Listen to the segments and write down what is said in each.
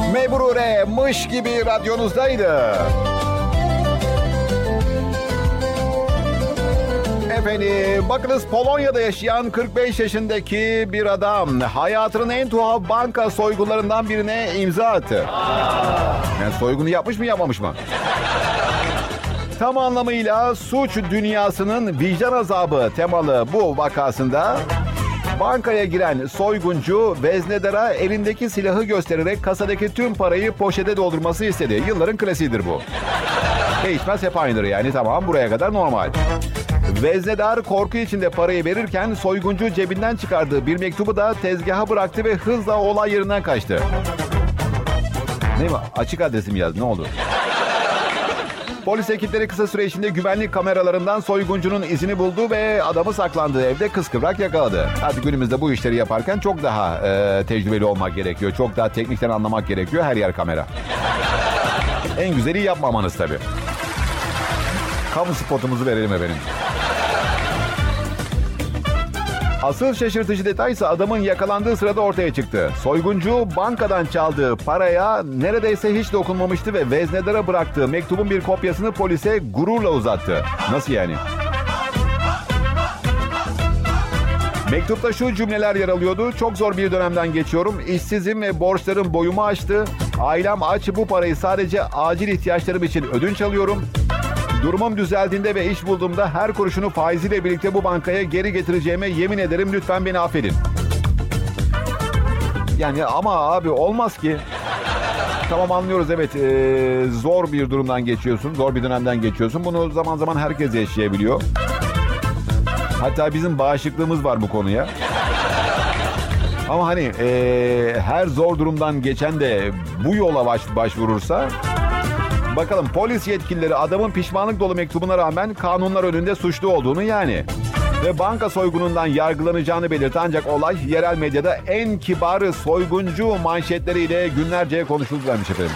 Mebrure mış gibi radyonuzdaydı. Efendim, bakınız Polonya'da yaşayan 45 yaşındaki bir adam hayatının en tuhaf banka soygunlarından birine imza attı. Yani soygunu yapmış mı yapmamış mı? Tam anlamıyla suç dünyasının vicdan azabı temalı bu vakasında bankaya giren soyguncu veznedara elindeki silahı göstererek kasadaki tüm parayı poşete doldurması istedi. Yılların klasiğidir bu. Değişmez, hep aynıdır yani, tamam, buraya kadar normal. Veznedar korku içinde parayı verirken soyguncu cebinden çıkardığı bir mektubu da tezgaha bıraktı ve hızla olay yerinden kaçtı. Ne mi? Açık adresim yazdı, ne oldu? Polis ekipleri kısa süre içinde güvenlik kameralarından soyguncunun izini buldu ve adamı saklandığı evde kıskıvrak yakaladı. Artık günümüzde bu işleri yaparken çok daha tecrübeli olmak gerekiyor. Çok daha teknikten anlamak gerekiyor. Her yer kamera. En güzeli yapmamanız tabii. Kamu spotumuzu verelim efendim. Asıl şaşırtıcı detay ise adamın yakalandığı sırada ortaya çıktı. Soyguncu bankadan çaldığı paraya neredeyse hiç dokunmamıştı ve veznedara bıraktığı mektubun bir kopyasını polise gururla uzattı. Nasıl yani? Mektupta şu cümleler yer alıyordu. Çok zor bir dönemden geçiyorum. İşsizim ve borçlarım boyumu aştı. Ailem aç, bu parayı sadece acil ihtiyaçlarım için ödünç alıyorum. Durumum düzeldiğinde ve iş bulduğumda her kuruşunu faiziyle birlikte bu bankaya geri getireceğime yemin ederim, lütfen beni affedin. Yani ama abi olmaz ki. Tamam, anlıyoruz, evet, zor bir durumdan geçiyorsun, zor bir dönemden geçiyorsun. Bunu zaman zaman herkes yaşayabiliyor. Hatta bizim bağışıklığımız var bu konuya. Ama hani her zor durumdan geçen de bu yola başvurursa... Bakalım, polis yetkilileri adamın pişmanlık dolu mektubuna rağmen kanunlar önünde suçlu olduğunu yani ve banka soygunundan yargılanacağını belirtti, ancak olay yerel medyada en kibar soyguncu manşetleriyle günlerce konuşulurmuş efendim.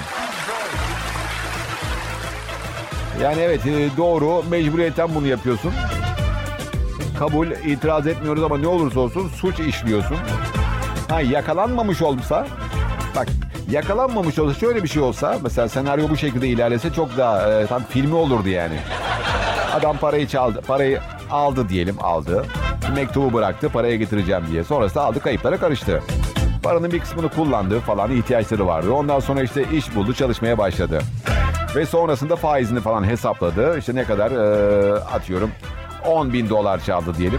Yani evet, doğru, mecburiyetten bunu yapıyorsun. Kabul, itiraz etmiyoruz ama ne olursa olsun suç işliyorsun. Ha, yakalanmamış olsa, bak, yakalanmamış olsa, şöyle bir şey olsa, mesela senaryo bu şekilde ilerlese çok daha tam filmi olurdu yani. Adam parayı çaldı, parayı aldı diyelim, aldı. Mektubu bıraktı, paraya getireceğim diye. Sonrasında aldı, kayıplara karıştı. Paranın bir kısmını kullandı falan, ihtiyaçları vardı. Ondan sonra işte iş buldu, çalışmaya başladı. Ve sonrasında faizini falan hesapladı. İşte ne kadar, atıyorum $10.000 çaldı diyelim.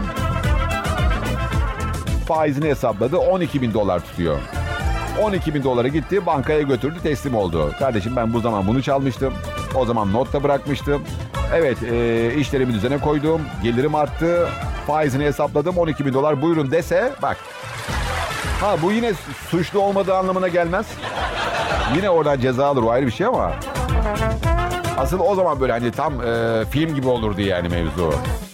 Faizini hesapladı, $12.000 tutuyor. $12.000 gitti, bankaya götürdü, teslim oldu. Kardeşim, ben bu zaman bunu çalmıştım. O zaman not da bırakmıştım. Evet, işlerimi düzene koydum. Gelirim arttı. Faizini hesapladım, $12.000 buyurun dese, bak. Ha, bu yine suçlu olmadığı anlamına gelmez. Yine oradan ceza alır, o ayrı bir şey ama. Asıl o zaman böyle hani tam film gibi olurdu yani mevzu.